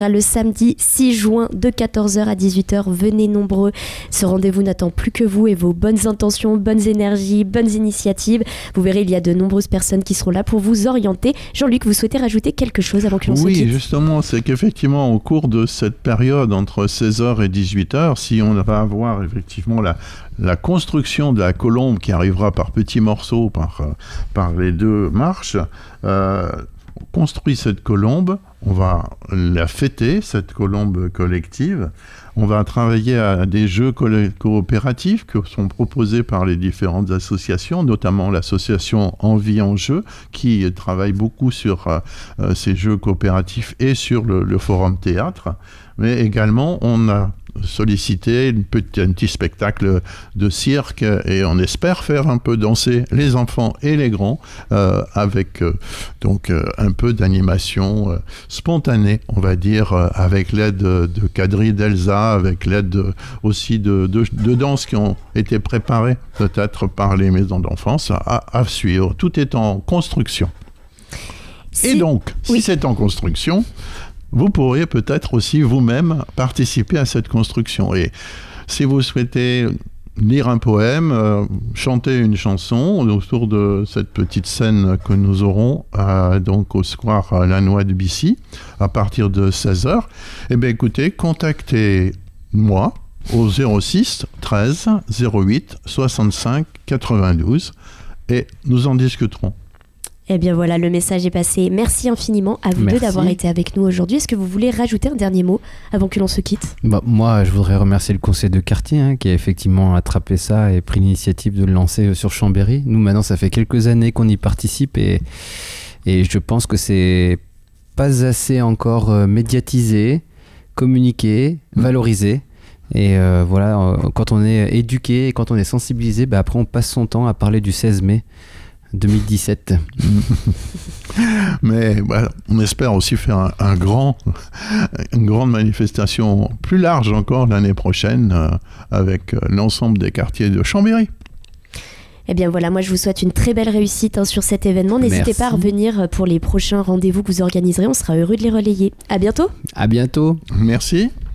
Le samedi 6 juin de 14h à 18h, venez nombreux. Ce rendez-vous n'attend plus que vous et vos bonnes intentions, bonnes énergies, bonnes initiatives. Vous verrez, il y a de nombreuses personnes qui seront là pour vous orienter. Jean-Luc, vous souhaitez rajouter quelque chose avant que l'on se quitte ? Oui, justement, c'est qu'effectivement, au cours de cette période entre 16h et 18h, si on va avoir effectivement la construction de la colombe qui arrivera par petits morceaux, par les deux marches, on construit cette colombe, on va la fêter, cette colombe collective. On va travailler à des jeux coopératifs qui sont proposés par les différentes associations, notamment l'association Envie en Jeu, qui travaille beaucoup sur ces jeux coopératifs et sur le forum théâtre. Mais également, on a sollicité un petit spectacle de cirque et on espère faire un peu danser les enfants et les grands avec donc un peu d'animation spontanée, on va dire, avec l'aide de Kadri d'Elsa, avec l'aide aussi de danses qui ont été préparées peut-être par les maisons d'enfance à suivre. Tout est en construction. Et donc, si c'est en construction, vous pourriez peut-être aussi vous-même participer à cette construction. Et si vous souhaitez lire un poème, chanter une chanson autour de cette petite scène que nous aurons donc au square Lannoy de Bissy à partir de 16h, eh bien écoutez, contactez-moi au 06 13 08 65 92 et nous en discuterons. Eh bien voilà, le message est passé. Merci infiniment à vous deux d'avoir été avec nous aujourd'hui. Est-ce que vous voulez rajouter un dernier mot avant que l'on se quitte ? Moi, je voudrais remercier le conseil de quartier qui a effectivement attrapé ça et pris l'initiative de le lancer sur Chambéry. Nous, maintenant, ça fait quelques années qu'on y participe et je pense que c'est pas assez encore médiatisé, communiqué, valorisé. Et voilà, quand on est éduqué et quand on est sensibilisé, après on passe son temps à parler du 16 mai 2017. Mais on espère aussi faire une grande manifestation plus large encore l'année prochaine avec l'ensemble des quartiers de Chambéry. Eh bien voilà, moi je vous souhaite une très belle réussite sur cet événement. N'hésitez pas à revenir pour les prochains rendez-vous que vous organiserez. On sera heureux de les relayer. À bientôt. À bientôt. Merci.